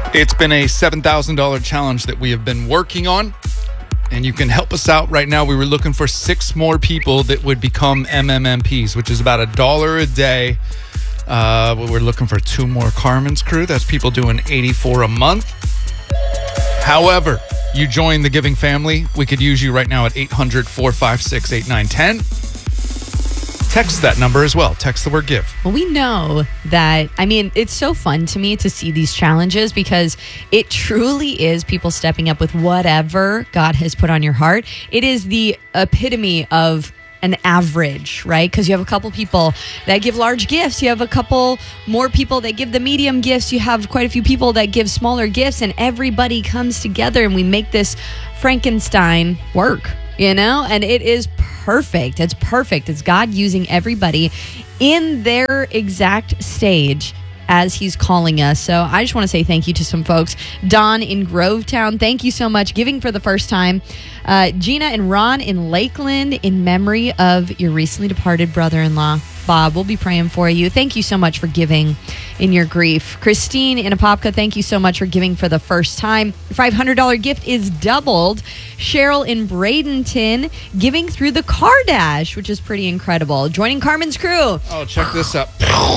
It's been a $7,000 challenge that we have been working on, and you can help us out right now. We were looking for 6 more people that would become MMMPs, which is about $1 a day. We're looking for 2 more Carmen's crew. That's people doing $84 a month. However, you join the giving family. We could use you right now at 800-456-8910. Text that number as well. Text the word give. Well, we know that, it's so fun to me to see these challenges because it truly is people stepping up with whatever God has put on your heart. It is the epitome of an average, right? Because you have a couple people that give large gifts. You have a couple more people that give the medium gifts. You have quite a few people that give smaller gifts, and everybody comes together and we make this Frankenstein work, and it is perfect. It's perfect. It's God using everybody in their exact stage as he's calling us. So I just want to say thank you to some folks. Don in Grovetown, thank you so much. Giving for the first time. Gina and Ron in Lakeland, in memory of your recently departed brother-in-law. Bob, we'll be praying for you. Thank you so much for giving in your grief. Christine in Apopka, thank you so much for giving for the first time. Your $500 gift is doubled. Cheryl in Bradenton, giving through the Car Dash, which is pretty incredible. Joining Carmen's crew. Oh, check this out.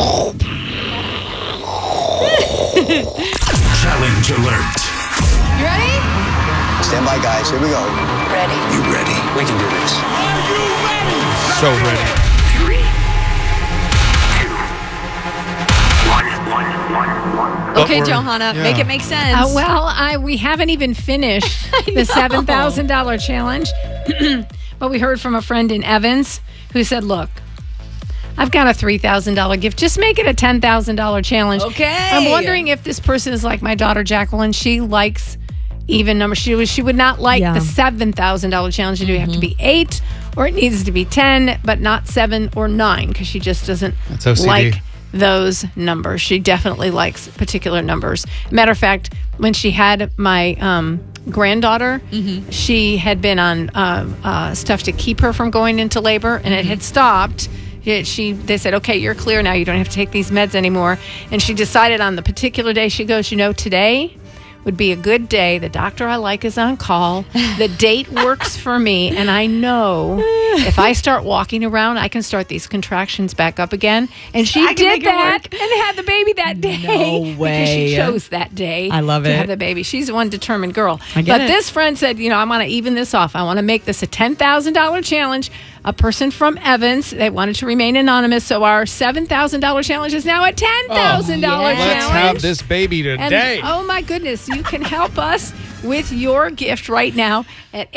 Challenge alert. You ready? Stand by, guys. Here we go. Ready. You ready? We can do this. So ready. 3, 2, 1. Okay, But we're- Johanna, yeah. make it make sense. We haven't even finished the $7,000 challenge, but we heard from a friend in Evans who said, look, I've got a $3,000 gift. Just make it a $10,000 challenge. Okay. I'm wondering if this person is like my daughter, Jacqueline. She likes even numbers. She would not like the $7,000 challenge. It would have to be 8, or it needs to be 10, but not 7 or 9, because she just doesn't That's OCD. like those numbers. She definitely likes particular numbers. Matter of fact, when she had my granddaughter, she had been on stuff to keep her from going into labor, and it had stopped. They said, okay, you're clear now. You don't have to take these meds anymore. And she decided on the particular day, she goes, today would be a good day. The doctor I like is on call. The date works for me. And I know if I start walking around, I can start these contractions back up again. And she did that and had the baby that day. No Because way. she chose that day I love to it. have the baby. She's one determined girl. I get But it. this friend said, I want to even this off. I want to make this a $10,000 challenge. A person from Evans, they wanted to remain anonymous. So our $7,000 challenge is now a $10,000 challenge. Let's have this baby And, today. oh my goodness, you can help us with your gift right now at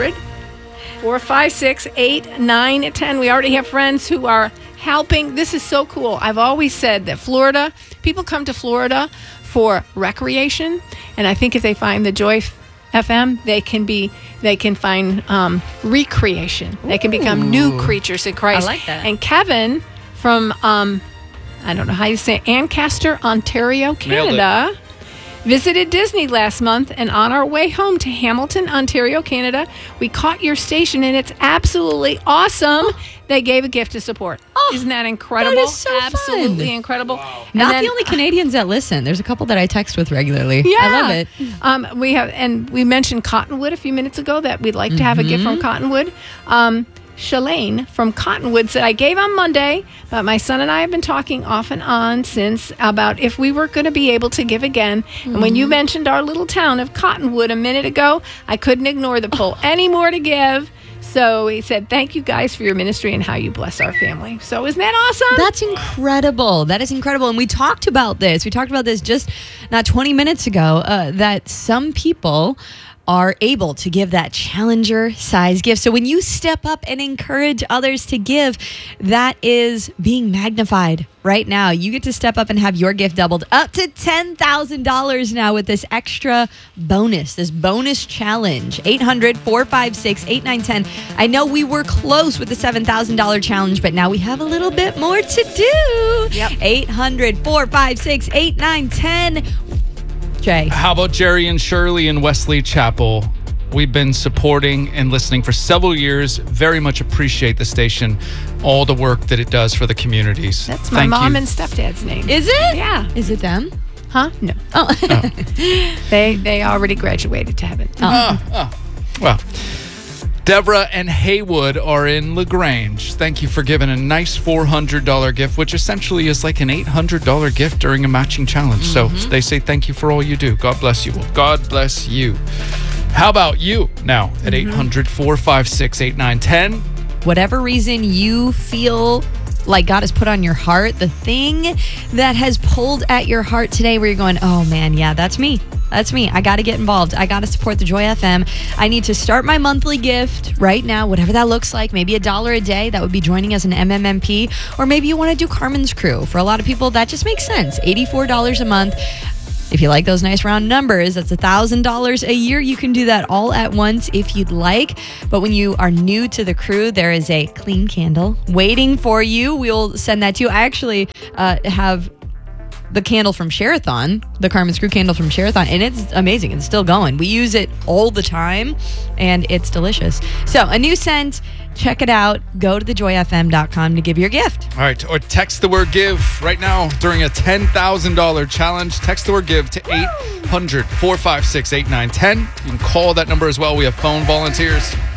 800-456-8910. We already have friends who are helping. This is so cool. I've always said that Florida, people come to Florida for recreation, and I think if they find the Joy FM, they can find recreation. They can become new creatures in Christ. I like that. And Kevin from I don't know how you say it, Ancaster, Ontario, Nailed it. Canada, visited Disney last month, and on our way home to Hamilton, Ontario, Canada, we caught your station, and it's absolutely awesome. They gave a gift to support. Isn't that incredible? that is so absolutely fun. incredible. And Not then- the only Canadians that listen. There's a couple that I text with regularly. yeah. I love it. We mentioned Cottonwood a few minutes ago that we'd like to have a gift from Cottonwood. Shalane from Cottonwood said, I gave on Monday, but my son and I have been talking off and on since about if we were going to be able to give again. And when you mentioned our little town of Cottonwood a minute ago, I couldn't ignore the pull anymore to give. So he said, thank you guys for your ministry and how you bless our family. So isn't that awesome? That's incredible. That is incredible. And we talked about this. We talked about this just not 20 minutes ago, that some people are able to give that challenger size gift. So when you step up and encourage others to give, that is being magnified right now. You get to step up and have your gift doubled up to $10,000 now with this extra bonus, this bonus challenge. 800-456-8910. I know we were close with the $7,000 challenge, but now we have a little bit more to do. Yep. 800-456-8910. Jay. How about Jerry and Shirley in Wesley Chapel? We've been supporting and listening for several years. Very much appreciate the station, all the work that it does for the communities. That's my Thank mom you. and stepdad's name. Is it? Yeah. Is it them? Huh? No. They already graduated to heaven. Well, Deborah and Haywood are in LaGrange. Thank you for giving a nice $400 gift, which essentially is like an $800 gift during a matching challenge. So they say thank you for all you do. God bless you. Well, God bless you. How about you now at 800-456-8910? Whatever reason you feel like God has put on your heart, the thing that has pulled at your heart today where you're going, oh man, yeah, that's me. That's me. I got to get involved. I got to support the Joy FM. I need to start my monthly gift right now, whatever that looks like. Maybe $1 a day. That would be joining as an MMMP. Or maybe you want to do Carmen's Crew. For a lot of people, that just makes sense. $84 a month. If you like those nice round numbers, that's $1,000 a year. You can do that all at once if you'd like. But when you are new to the crew, there is a clean candle waiting for you. We'll send that to you. I actually have the candle from Share-a-thon, the Carmen's Crew candle from Share-a-thon, and it's amazing. It's still going. We use it all the time, and it's delicious. So, a new scent. Check it out. Go to thejoyfm.com to give your gift. All right, or text the word GIVE right now during a $10,000 challenge. Text the word GIVE to 800-456-8910. You can call that number as well. We have phone volunteers.